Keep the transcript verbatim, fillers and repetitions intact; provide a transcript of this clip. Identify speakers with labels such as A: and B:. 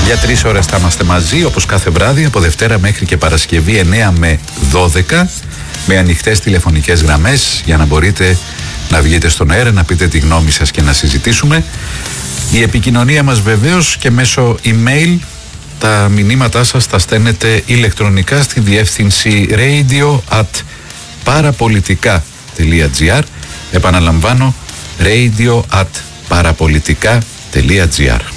A: Για τρεις ώρες θα είμαστε μαζί, όπως κάθε βράδυ, από Δευτέρα μέχρι και Παρασκευή εννέα με δώδεκα, με ανοιχτές τηλεφωνικές γραμμές για να μπορείτε να βγείτε στον αέρα, να πείτε τη γνώμη σας και να συζητήσουμε. Η επικοινωνία μας βεβαίως και μέσω email. Τα μηνύματά σας τα στέλνετε ηλεκτρονικά στη διεύθυνση radio at parapolitica.gr. Επαναλαμβάνω, radio at parapolitica.gr.